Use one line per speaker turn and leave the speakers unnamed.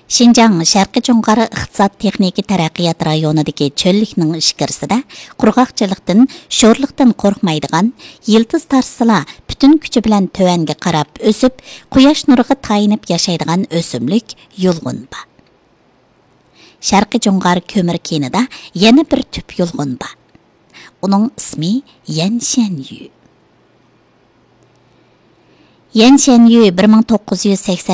Шинжаң Шарқи Жоңғар иқтисад техники тәрәққият районidagi чөллікнің ішкірісіде құрғақчылықтың, шорлықтың қорқмайдыған, елтіз тарсыла бүтін күчі білән төвәнге қарап өсіп, құяш нұрығы тайынып яшайдыған өсімлік юлғын ба. Шарқи Жоңғар көмір кенida yana bir tüp юлғын ба. Оның ismi Яншанью. Яншанью 1980